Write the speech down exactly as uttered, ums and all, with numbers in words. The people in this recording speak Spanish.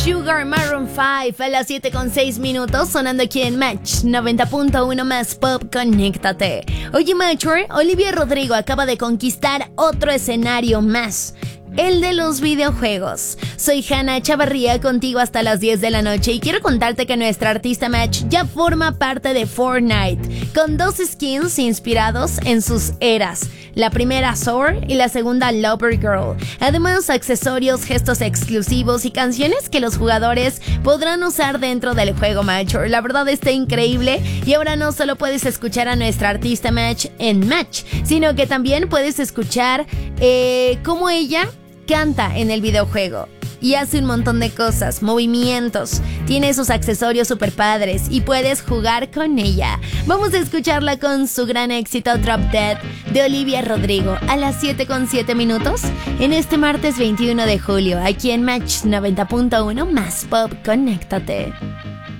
Sugar Maroon cinco a las siete con seis minutos, sonando aquí en Match noventa punto uno más Pop, conéctate. Oye, Matcher, Olivia Rodrigo acaba de conquistar otro escenario más, el de los videojuegos. Soy Hannah Chavarría, contigo hasta las diez de la noche, y quiero contarte que nuestra artista Match ya forma parte de Fortnite, con dos skins inspirados en sus eras. La primera, Soar, y la segunda, Lover Girl. Además, accesorios, gestos exclusivos y canciones que los jugadores podrán usar dentro del juego, Match. La verdad está increíble, y ahora no solo puedes escuchar a nuestra artista Match en Match, sino que también puedes escuchar eh, cómo ella canta en el videojuego. Y hace un montón de cosas, movimientos, tiene sus accesorios super padres y puedes jugar con ella. Vamos a escucharla con su gran éxito Drop Dead de Olivia Rodrigo a las siete con siete minutos en este martes veintiuno de julio, aquí en Match noventa punto uno más Pop, conéctate.